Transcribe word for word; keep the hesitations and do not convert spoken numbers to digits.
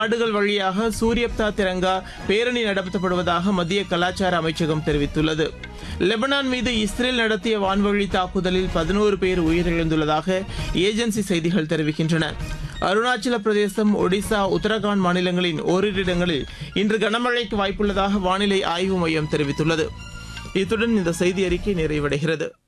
நாடுகள் வழியாக சூரியப்தா திரங்கா பேரணி நடத்தப்படுவதாக மத்திய கலாச்சார அமைச்சகம் தெரிவித்துள்ளது. லெபனான் மீது இஸ்ரேல் நடத்திய வான்வழி தாக்குதலில் பதினோரு பேர் உயிரிழந்துள்ளதாக ஏஜென்சி செய்திகள் தெரிவிக்கின்றன. அருணாச்சல பிரதேசம், ஒடிசா, உத்தரகாண்ட் மாநிலங்களின் ஓரிரு இடங்களில் இன்று கனமழைக்கு வாய்ப்புள்ளதாக வானிலை ஆய்வு மையம் தெரிவித்துள்ளது. இத்துடன் இந்த செய்தி அறிக்கை நிறைவடைகிறது.